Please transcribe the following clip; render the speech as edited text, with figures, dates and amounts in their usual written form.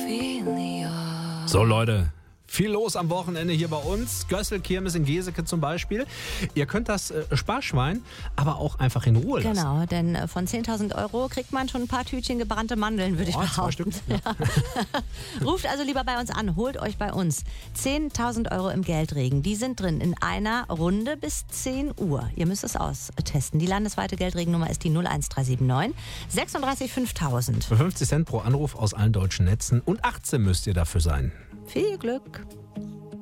So Leute, viel los am Wochenende hier bei uns. Gössel-Kirmes in Geseke zum Beispiel. Ihr könnt das Sparschwein aber auch einfach in Ruhe lassen. Genau, denn von 10.000 € kriegt man schon ein paar Tütchen gebrannte Mandeln, würde ich behaupten. 2 Stück. Ja. Ruft also lieber bei uns an, holt euch bei uns 10.000 € im Geldregen. Die sind drin in einer Runde bis 10 Uhr. Ihr müsst es austesten. Die landesweite Geldregennummer ist die 01379 36 5000. Für 50 Cent pro Anruf aus allen deutschen Netzen und 18 müsst ihr dafür sein. Viel Glück!